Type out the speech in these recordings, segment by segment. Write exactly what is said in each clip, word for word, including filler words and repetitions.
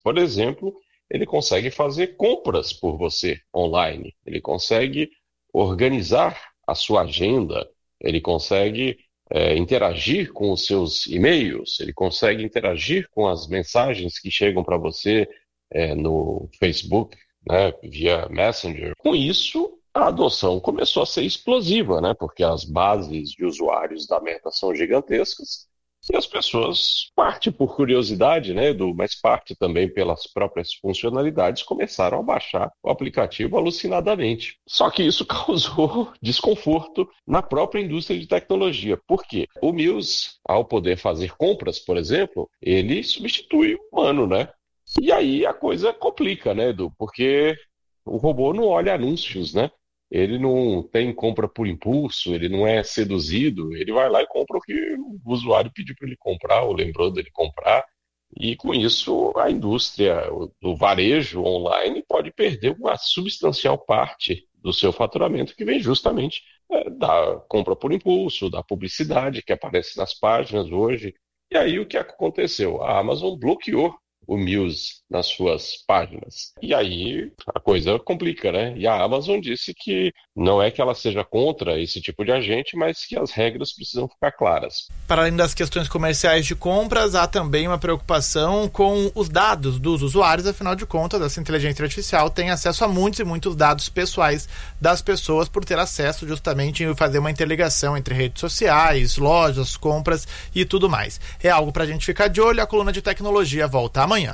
Por exemplo, ele consegue fazer compras por você online, ele consegue organizar a sua agenda, ele consegue é, interagir com os seus e-mails, ele consegue interagir com as mensagens que chegam para você é, no Facebook, né, via Messenger. Com isso, a adoção começou a ser explosiva, né, porque as bases de usuários da Meta são gigantescas. E as pessoas, parte por curiosidade, né, Edu, mas parte também pelas próprias funcionalidades, começaram a baixar o aplicativo alucinadamente. Só que isso causou desconforto na própria indústria de tecnologia. Por quê? O Muse, ao poder fazer compras, por exemplo, ele substitui o humano, né? E aí a coisa complica, né, Edu? Porque o robô não olha anúncios, né? Ele não tem compra por impulso, ele não é seduzido, ele vai lá e compra o que o usuário pediu para ele comprar, ou lembrou dele comprar, e com isso a indústria do varejo online pode perder uma substancial parte do seu faturamento, que vem justamente é, da compra por impulso, da publicidade que aparece nas páginas hoje. E aí o que aconteceu? A Amazon bloqueou o Muse nas suas páginas. E aí a coisa complica, né? E a Amazon disse que não é que ela seja contra esse tipo de agente, mas que as regras precisam ficar claras. Para além das questões comerciais de compras, há também uma preocupação com os dados dos usuários. Afinal de contas, essa inteligência artificial tem acesso a muitos e muitos dados pessoais das pessoas, por ter acesso justamente em fazer uma interligação entre redes sociais, lojas, compras e tudo mais. É algo para a gente ficar de olho. A coluna de tecnologia volta amanhã.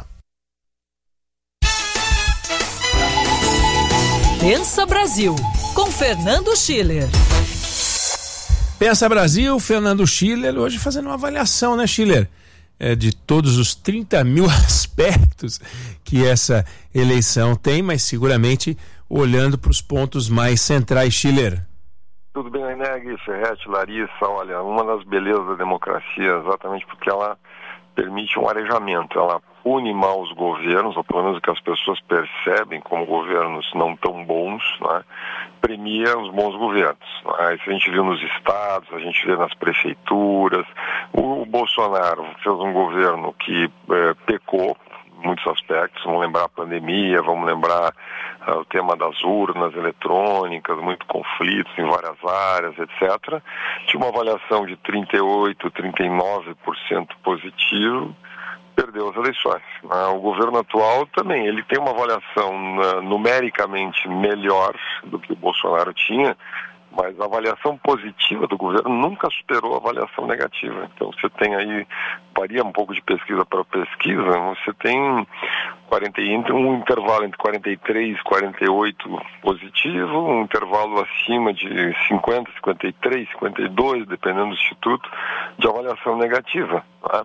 Pensa Brasil, com Fernando Schiller. Pensa Brasil, Fernando Schiller, hoje fazendo uma avaliação, né, Schiller? É, de todos os trinta mil aspectos que essa eleição tem, mas seguramente olhando para os pontos mais centrais, Schiller. Tudo bem, Eneg, Ferretti, Larissa, olha, uma das belezas da democracia, exatamente porque ela permite um arejamento, ela une mal os governos, ou pelo menos o que as pessoas percebem como governos não tão bons, né? Premia os bons governos. Né? Isso a gente viu nos estados, a gente vê nas prefeituras. O, o Bolsonaro fez um governo que eh, pecou em muitos aspectos, vamos lembrar a pandemia, vamos lembrar uh, o tema das urnas eletrônicas, muito conflitos em várias áreas, etcétera. Tinha uma avaliação de trinta e oito, trinta e nove por cento positivo, perdeu as eleições. O governo atual também, ele tem uma avaliação numericamente melhor do que o Bolsonaro tinha, mas a avaliação positiva do governo nunca superou a avaliação negativa. Então você tem aí, varia um pouco de pesquisa para pesquisa, você tem quarenta, um intervalo entre quarenta e três e quarenta e oito positivo, um intervalo acima de cinquenta, cinquenta e três, cinquenta e dois, dependendo do instituto, de avaliação negativa, né?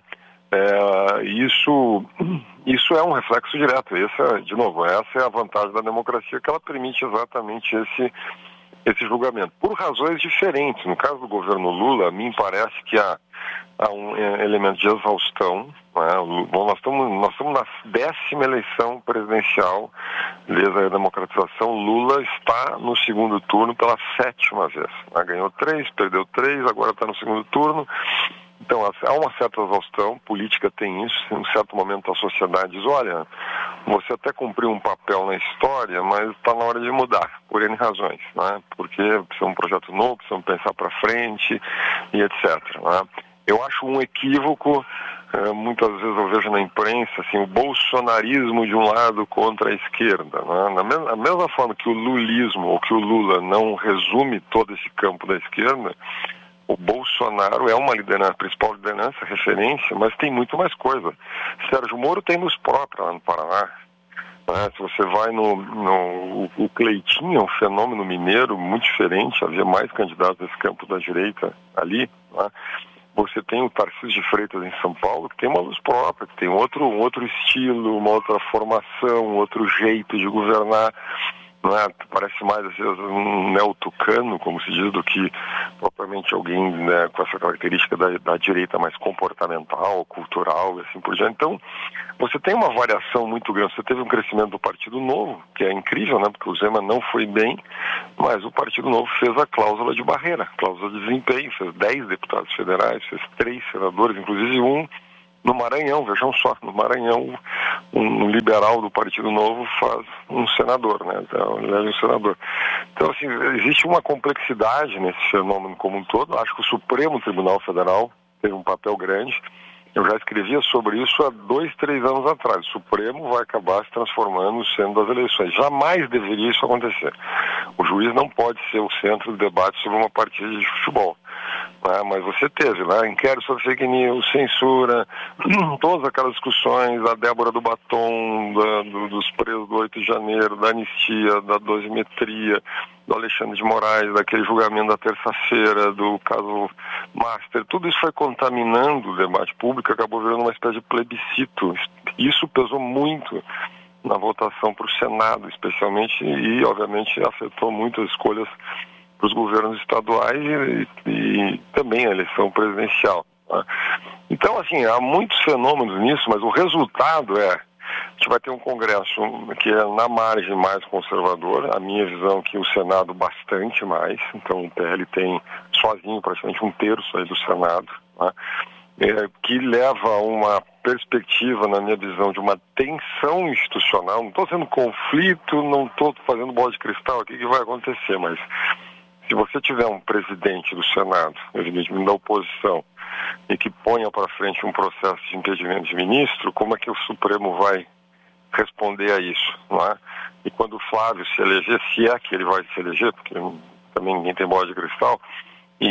É, isso, isso é um reflexo direto. Essa, de novo, essa é a vantagem da democracia, que ela permite exatamente esse, esse julgamento, por razões diferentes. No caso do governo Lula, a mim parece que há, há um elemento de exaustão, né? Bom, nós estamos, nós estamos na décima eleição presidencial desde a democratização. Lula está no segundo turno pela sétima vez, né? Ganhou três, perdeu três, agora está no segundo turno. Então, há uma certa exaustão, política tem isso, em um certo momento a sociedade diz, olha, você até cumpriu um papel na história, mas está na hora de mudar, por N razões, né? Porque precisa um projeto novo, precisa pensar para frente e etcétera, né? Eu acho um equívoco, muitas vezes eu vejo na imprensa, assim, o bolsonarismo de um lado contra a esquerda, né? Na mesma, mesma forma que o lulismo, ou que o Lula não resume todo esse campo da esquerda, o Bolsonaro é uma liderança, principal liderança, referência, mas tem muito mais coisa. Sérgio Moro tem luz própria lá no Paraná. Né? Se você vai no, no... O Cleitinho é um fenômeno mineiro muito diferente, havia mais candidatos desse campo da direita ali. Né? Você tem o Tarcísio de Freitas em São Paulo, que tem uma luz própria, que tem outro, um outro estilo, uma outra formação, um outro jeito de governar. Não é? Parece mais às vezes um neo-tucano, como se diz, do que propriamente alguém, né, com essa característica da, da direita mais comportamental, cultural e assim por diante. Então, você tem uma variação muito grande. Você teve um crescimento do Partido Novo, que é incrível, né, porque o Zema não foi bem, mas o Partido Novo fez a cláusula de barreira, cláusula de desempenho, fez dez deputados federais, fez três senadores, inclusive um No Maranhão, vejam só, no Maranhão, um liberal do Partido Novo faz um senador, né? Então, ele é um senador. Então, assim, existe uma complexidade nesse fenômeno como um todo. Acho que o Supremo Tribunal Federal teve um papel grande. Eu já escrevia sobre isso há dois, três anos atrás. O Supremo vai acabar se transformando no centro das eleições. Jamais deveria isso acontecer. O juiz não pode ser o centro do debate sobre uma partida de futebol. Ah, mas você teve lá, né, inquérito sobre fake news, censura, todas aquelas discussões, a Débora do Batom, da, do, dos presos do oito de janeiro, da anistia, da dosimetria, do Alexandre de Moraes, daquele julgamento da terça-feira, do caso Master, tudo isso foi contaminando o debate público, acabou virando uma espécie de plebiscito. Isso pesou muito na votação para o Senado, especialmente, e obviamente afetou muito as escolhas para os governos estaduais e, e também a eleição presidencial. Né? Então, assim, há muitos fenômenos nisso, mas o resultado é, a gente vai ter um Congresso que é na margem mais conservador, a minha visão é que o Senado bastante mais, então o P L tem sozinho praticamente um terço aí do Senado, né? É, que leva a uma perspectiva, na minha visão, de uma tensão institucional. Não estou sendo conflito, não estou fazendo bola de cristal aqui que vai acontecer, mas se você tiver um presidente do Senado, evidentemente da oposição, e que ponha para frente um processo de impedimento de ministro, como é que o Supremo vai responder a isso, não é? E quando o Flávio se eleger, se é que ele vai se eleger, porque também ninguém tem bola de cristal, e,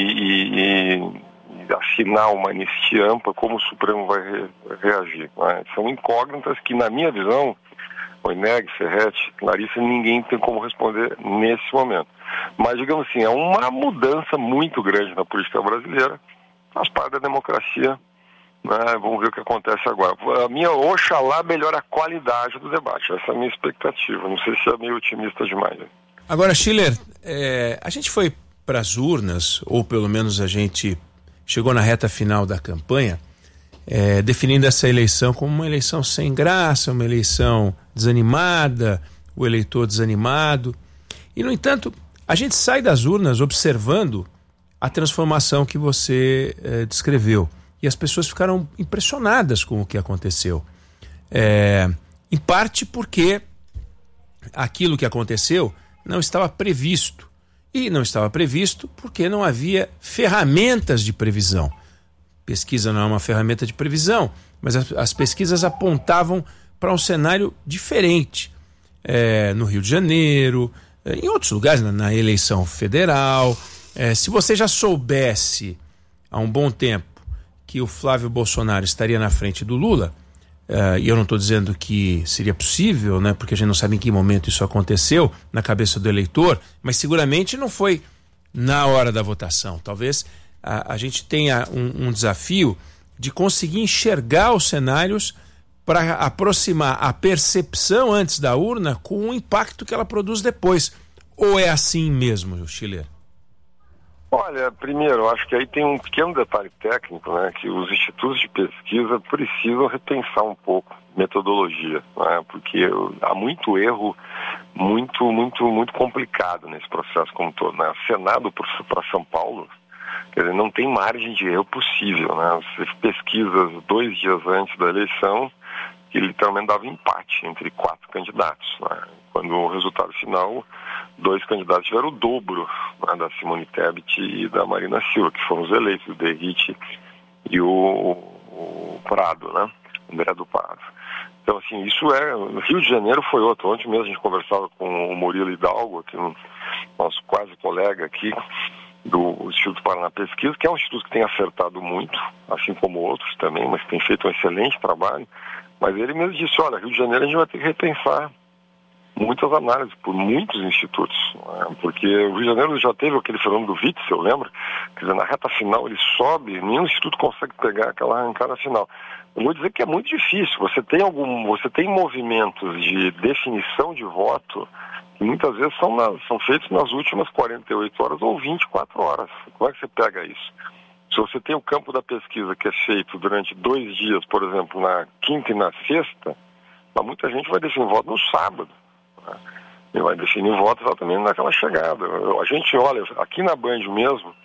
e, e assinar uma anistia ampla, como o Supremo vai re, reagir, não é? São incógnitas que, na minha visão, o Ineg, Ferretti, Larissa, ninguém tem como responder nesse momento. Mas, digamos assim, é uma mudança muito grande na política brasileira, faz parte da democracia, né? Vamos ver o que acontece agora. A minha, oxalá, melhora a qualidade do debate, essa é a minha expectativa, não sei se é meio otimista demais. Né? Agora, Schiller, é, a gente foi para as urnas, ou pelo menos a gente chegou na reta final da campanha, é, definindo essa eleição como uma eleição sem graça, uma eleição desanimada, o eleitor desanimado. E, no entanto, a gente sai das urnas observando a transformação que você é, descreveu. E as pessoas ficaram impressionadas com o que aconteceu. É, em parte porque aquilo que aconteceu não estava previsto. E não estava previsto porque não havia ferramentas de previsão. Pesquisa não é uma ferramenta de previsão, mas as, as pesquisas apontavam para um cenário diferente. É, no Rio de Janeiro, é, em outros lugares, na, na eleição federal. É, se você já soubesse há um bom tempo que o Flávio Bolsonaro estaria na frente do Lula, uh, e eu não estou dizendo que seria possível, né, porque a gente não sabe em que momento isso aconteceu na cabeça do eleitor, mas seguramente não foi na hora da votação. Talvez a, a gente tenha um, um desafio de conseguir enxergar os cenários para aproximar a percepção antes da urna com o impacto que ela produz depois. Ou é assim mesmo, Schiller? Olha, primeiro, acho que aí tem um pequeno detalhe técnico, né, que os institutos de pesquisa precisam repensar um pouco metodologia, né, porque há muito erro, muito, muito, muito complicado nesse processo como todo, né. Senado para São Paulo, quer dizer, não tem margem de erro possível, né. Você pesquisa dois dias antes da eleição, que literalmente dava empate entre quatro candidatos, né? Quando o resultado final, dois candidatos tiveram o dobro, né, da Simone Tebet e da Marina Silva, que foram os eleitos, o Derrite e o, o Prado, né? André do Prado. Então, assim, isso é... No Rio de Janeiro foi outro. Ontem mesmo a gente conversava com o Murilo Hidalgo, que é um nosso quase colega aqui, do Instituto Paraná Pesquisa, que é um instituto que tem acertado muito, assim como outros também, mas tem feito um excelente trabalho. Mas ele mesmo disse, olha, Rio de Janeiro a gente vai ter que repensar muitas análises por muitos institutos, né? Porque o Rio de Janeiro já teve aquele fenômeno do Witzel, lembra? Quer dizer, na reta final ele sobe, nenhum instituto consegue pegar aquela arrancada final. Eu vou dizer que é muito difícil, você tem algum, você tem movimentos de definição de voto que muitas vezes são, na, são feitos nas últimas quarenta e oito horas ou vinte e quatro horas. Como é que você pega isso? Se você tem o campo da pesquisa que é feito durante dois dias, por exemplo, na quinta e na sexta, muita gente vai definir voto no sábado. Né? E vai definir voto exatamente naquela chegada. A gente olha, aqui na Band mesmo,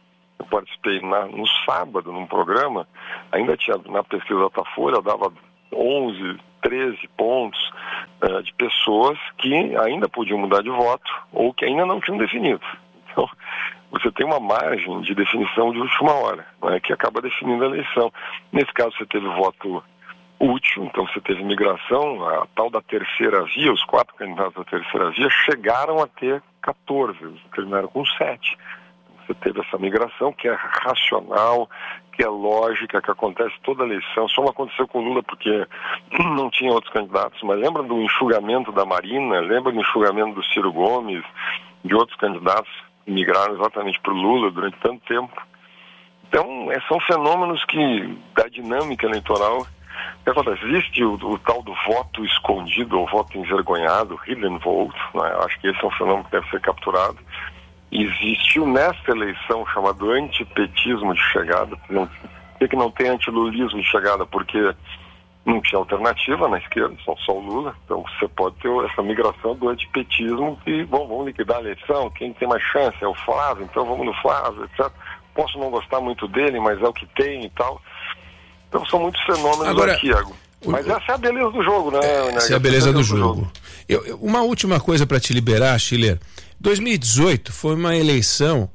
eu participei na, no sábado, num programa, ainda tinha, na pesquisa Datafolha, dava onze, treze pontos uh, de pessoas que ainda podiam mudar de voto ou que ainda não tinham definido. Então, você tem uma margem de definição de última hora, né, que acaba definindo a eleição. Nesse caso, você teve voto útil, então você teve migração, a tal da terceira via, os quatro candidatos da terceira via chegaram a ter quatorze, terminaram com sete. Você teve essa migração que é racional, que é lógica, que acontece toda a eleição. Só não aconteceu com o Lula porque não tinha outros candidatos, mas lembra do enxugamento da Marina, lembra do enxugamento do Ciro Gomes, de outros candidatos que migraram exatamente para o Lula durante tanto tempo. Então, é, são fenômenos que, da dinâmica eleitoral, o que acontece? Existe o, o tal do voto escondido, ou voto envergonhado, hidden vote, né? Acho que esse é um fenômeno que deve ser capturado. Existiu nesta eleição chamado antipetismo de chegada. Não, por que não tem antilulismo de chegada? Porque não tinha alternativa na esquerda, só, só o Lula. Então você pode ter essa migração do antipetismo que, bom, vamos liquidar a eleição, quem tem mais chance é o Flávio, então vamos no Flávio, etcétera. Posso não gostar muito dele, mas é o que tem e tal. Então são muitos fenômenos Agora, aqui, Iago. Mas essa é a beleza do jogo, né? Essa é a beleza do jogo. Eu, eu, uma última coisa para te liberar, Schiller. dois mil e dezoito foi uma eleição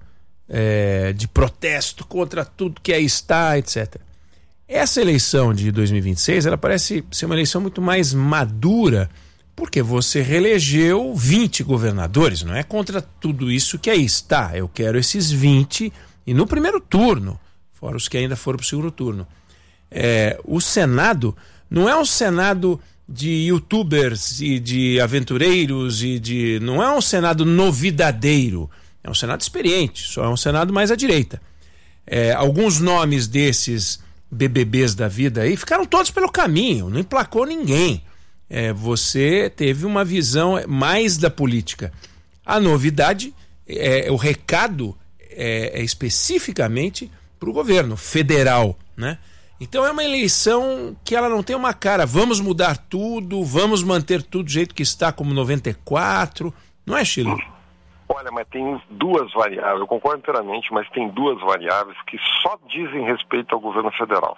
é, de protesto contra tudo que aí está, etcétera. Essa eleição de dois mil e vinte e seis, ela parece ser uma eleição muito mais madura, porque você reelegeu vinte governadores, não é contra tudo isso que aí está. Eu quero esses vinte, e no primeiro turno, fora os que ainda foram para o segundo turno. É, o Senado não é um Senado de youtubers e de aventureiros e de... não é um Senado novidadeiro, é um Senado experiente, só é um Senado mais à direita. É, alguns nomes desses B B Bs da vida aí ficaram todos pelo caminho, não emplacou ninguém. É, você teve uma visão mais da política. A novidade, é, o recado é, é especificamente para o governo federal, né? Então é uma eleição que ela não tem uma cara, vamos mudar tudo, vamos manter tudo do jeito que está, como noventa e quatro, não é, Schiller? Olha, mas tem duas variáveis, eu concordo inteiramente, mas tem duas variáveis que só dizem respeito ao governo federal,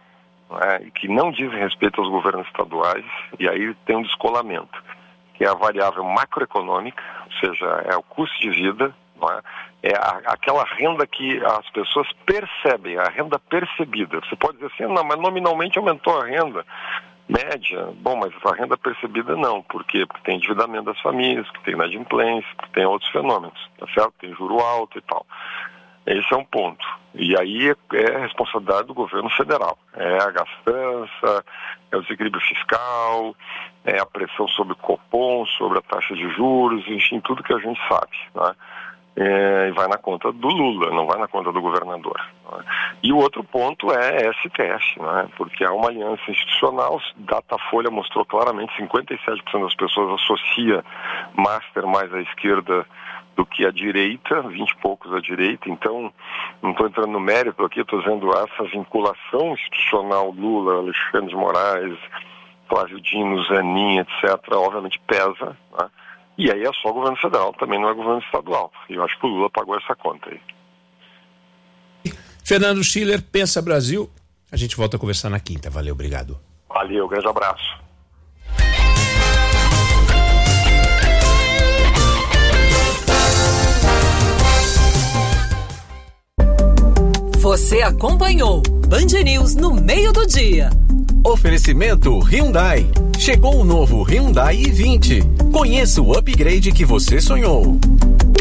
né, e que não dizem respeito aos governos estaduais, e aí tem um descolamento, que é a variável macroeconômica, ou seja, é o custo de vida, não é? É a, aquela renda que as pessoas percebem, a renda percebida. Você pode dizer assim, não, mas nominalmente aumentou a renda média. Bom, mas a renda percebida não. Por quê? Porque tem endividamento das famílias, que tem inadimplência, que tem outros fenômenos, tá certo? Tem juro alto e tal. Esse é um ponto. E aí é a responsabilidade do governo federal. É a gastança, é o desequilíbrio fiscal, é a pressão sobre o Copom, sobre a taxa de juros, enfim, tudo que a gente sabe, né? É, e vai na conta do Lula, não vai na conta do governador, né? E o outro ponto é S T F, né? Porque há uma aliança institucional. Datafolha mostrou claramente cinquenta e sete por cento das pessoas associa Master mais à esquerda do que à direita, vinte e poucos à direita. Então, não estou entrando no mérito aqui, estou dizendo essa vinculação institucional Lula, Alexandre de Moraes, Flávio Dino, Zanin, etcétera, obviamente pesa, né? E aí é só o governo federal, também não é governo estadual. E eu acho que o Lula pagou essa conta aí. Fernando Schiller, Pensa Brasil. A gente volta a conversar na quinta. Valeu, obrigado. Valeu, grande abraço. Você acompanhou Band News no meio do dia. Oferecimento Hyundai. Chegou o novo Hyundai i vinte. Conheça o upgrade que você sonhou.